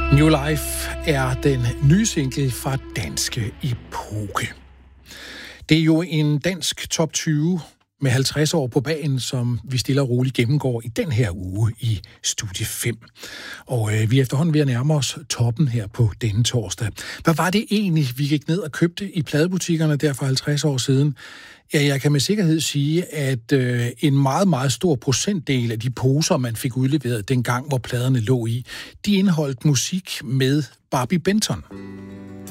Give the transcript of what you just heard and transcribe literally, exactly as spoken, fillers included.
New Life er den nye single fra Danske Epoke. Det er jo en dansk top tyve med halvtreds år på bagen, som vi stille og roligt gennemgår i den her uge i Studie fem. Og øh, vi er efterhånden ved at nærme os toppen her på denne torsdag. Hvad var det egentlig, vi gik ned og købte i pladebutikkerne der for halvtreds år siden? Ja, jeg kan med sikkerhed sige, at øh, en meget, meget stor procentdel af de poser, man fik udleveret dengang, hvor pladerne lå i, de indeholdt musik med Barbie Benton.